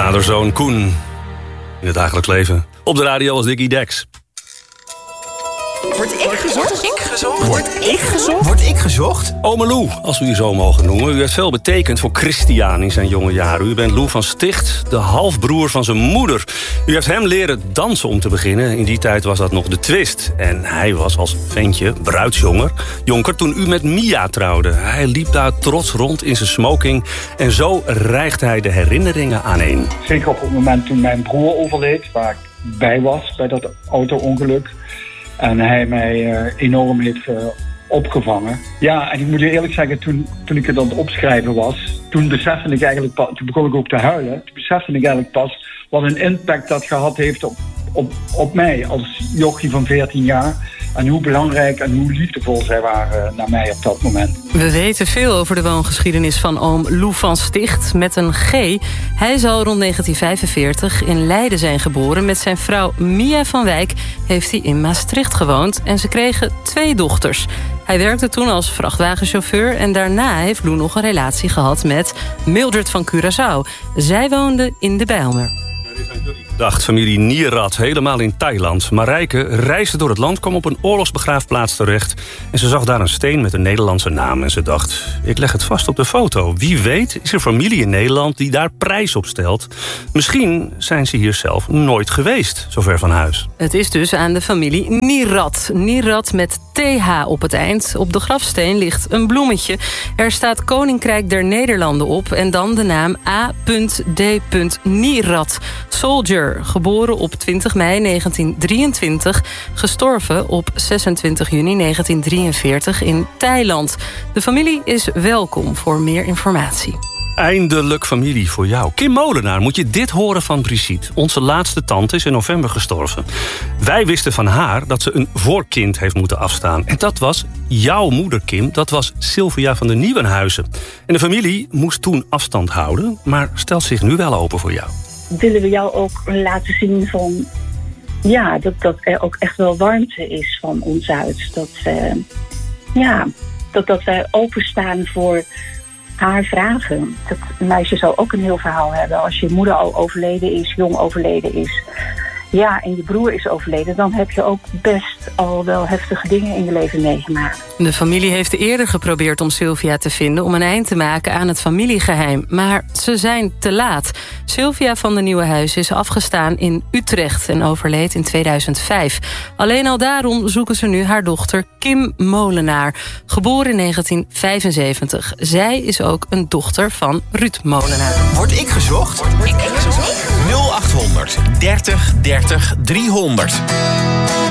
Vader-zoon Koen. In het dagelijks leven. Op de radio als Dickie Dex. Word ik gezocht? Word ik gezocht? Ome Lou, als we u zo mogen noemen. U heeft veel betekend voor Christian in zijn jonge jaren. U bent Lou van Sticht, de halfbroer van zijn moeder. U heeft hem leren dansen om te beginnen. In die tijd was dat nog de twist. En hij was als ventje, bruidsjonker, toen u met Mia trouwde. Hij liep daar trots rond in zijn smoking. En zo rijgt hij de herinneringen aaneen. Zeker op het moment toen mijn broer overleed, waar ik bij was bij dat auto-ongeluk. En hij mij enorm heeft opgevangen. Ja, en ik moet je eerlijk zeggen, toen ik het aan het opschrijven was, toen begon ik ook te huilen. Toen besefte ik eigenlijk pas wat een impact dat gehad heeft op mij als jochie van 14 jaar. En hoe belangrijk en hoe liefdevol zij waren naar mij op dat moment. We weten veel over de woongeschiedenis van oom Lou van Sticht met een G. Hij zal rond 1945 in Leiden zijn geboren. Met zijn vrouw Mia van Wijk heeft hij in Maastricht gewoond. En ze kregen 2 dochters. Hij werkte toen als vrachtwagenchauffeur. En daarna heeft Lou nog een relatie gehad met Mildred van Curaçao. Zij woonde in de Bijlmer. Dacht familie Nierat, helemaal in Thailand. Marijke reisde door het land, kwam op een oorlogsbegraafplaats terecht. En ze zag daar een steen met een Nederlandse naam. En ze dacht, ik leg het vast op de foto. Wie weet is er familie in Nederland die daar prijs op stelt. Misschien zijn ze hier zelf nooit geweest, zover van huis. Het is dus aan de familie Nierat. Nierat met TH op het eind. Op de grafsteen ligt een bloemetje. Er staat Koninkrijk der Nederlanden op. En dan de naam A.D. Nierat. Soldier. Geboren op 20 mei 1923, gestorven op 26 juni 1943 in Thailand. De familie is welkom voor meer informatie. Eindelijk familie voor jou. Kim Molenaar, moet je dit horen van Brigitte. Onze laatste tante is in november gestorven. Wij wisten van haar dat ze een voorkind heeft moeten afstaan. En dat was jouw moeder, Kim. Dat was Sylvia van der Nieuwenhuizen. En de familie moest toen afstand houden, maar stelt zich nu wel open voor jou. Willen we jou ook laten zien van, ja, dat er ook echt wel warmte is van ons uit. Dat wij openstaan voor haar vragen. Dat meisje zou ook een heel verhaal hebben. Als je moeder al overleden is, jong overleden is, ja, en je broer is overleden, dan heb je ook best al wel heftige dingen in je leven meegemaakt. De familie heeft eerder geprobeerd om Sylvia te vinden om een eind te maken aan het familiegeheim. Maar ze zijn te laat. Sylvia van der Nieuwenhuizen is afgestaan in Utrecht en overleed in 2005. Alleen al daarom zoeken ze nu haar dochter Kim Molenaar, geboren in 1975. Zij is ook een dochter van Ruud Molenaar. Word ik gezocht? 0800 30 30 300.